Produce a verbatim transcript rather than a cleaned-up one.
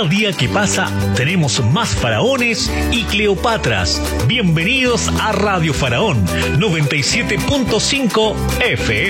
cada día que pasa tenemos más faraones y Cleopatras. Bienvenidos a Radio Faraón noventa y siete punto cinco F M.